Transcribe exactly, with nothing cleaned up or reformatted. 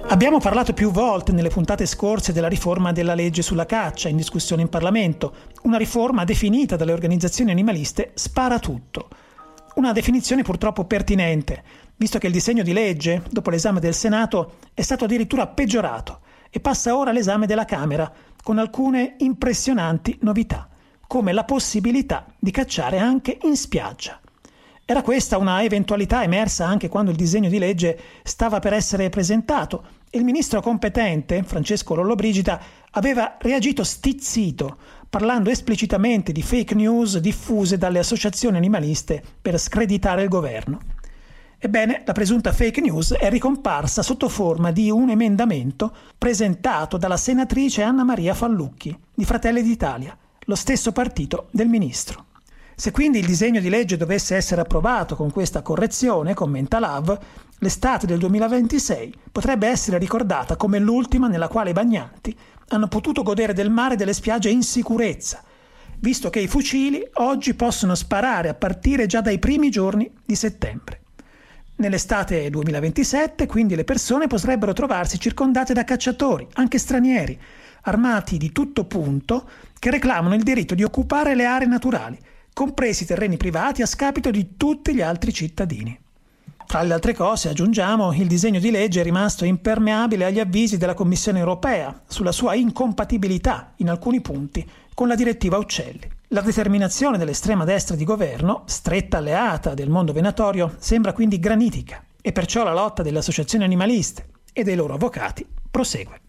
Abbiamo parlato più volte nelle puntate scorse della riforma della legge sulla caccia in discussione in Parlamento, una riforma definita dalle organizzazioni animaliste sparatutto. Una definizione purtroppo pertinente, visto che il disegno di legge, dopo l'esame del Senato, è stato addirittura peggiorato e passa ora all'esame della Camera, con alcune impressionanti novità, come la possibilità di cacciare anche in spiaggia. Era questa una eventualità emersa anche quando il disegno di legge stava per essere presentato e il ministro competente, Francesco Lollobrigida, aveva reagito stizzito, parlando esplicitamente di fake news diffuse dalle associazioni animaliste per screditare il governo. Ebbene, la presunta fake news è ricomparsa sotto forma di un emendamento presentato dalla senatrice Anna Maria Fallucchi, di Fratelli d'Italia, lo stesso partito del ministro. Se quindi il disegno di legge dovesse essere approvato con questa correzione, commenta l'A V, l'estate del duemilaventisei potrebbe essere ricordata come l'ultima nella quale i bagnanti hanno potuto godere del mare e delle spiagge in sicurezza, visto che i fucili oggi possono sparare a partire già dai primi giorni di settembre. Nell'estate duemilaventisette, quindi, le persone potrebbero trovarsi circondate da cacciatori, anche stranieri, armati di tutto punto, che reclamano il diritto di occupare le aree naturali, compresi i terreni privati a scapito di tutti gli altri cittadini. Tra le altre cose, aggiungiamo, il disegno di legge è rimasto impermeabile agli avvisi della Commissione europea sulla sua incompatibilità, in alcuni punti, con la direttiva Uccelli. La determinazione dell'estrema destra di governo, stretta alleata del mondo venatorio, sembra quindi granitica e perciò la lotta delle associazioni animaliste e dei loro avvocati prosegue.